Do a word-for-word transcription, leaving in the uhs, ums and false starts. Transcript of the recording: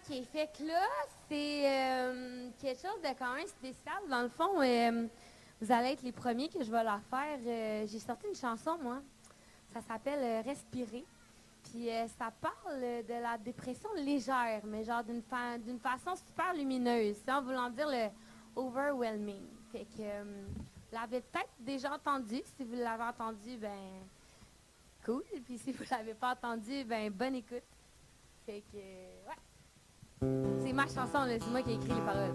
OK, fait que là, c'est euh, quelque chose de quand même spécial. Dans le fond, euh, vous allez être les premiers que je vais leur faire. Euh, j'ai sorti une chanson, moi. Ça s'appelle euh, Respirer. Puis euh, ça parle de la dépression légère, mais genre d'une fa- d'une façon super lumineuse, sans vouloir dire le overwhelming. Fait que euh, vous l'avez peut-être déjà entendu. Si vous l'avez entendu, ben cool. Puis si vous l'avez pas entendu, ben bonne écoute. Fait que euh, ouais. C'est ma chanson, là. C'est moi qui ai écrit les paroles.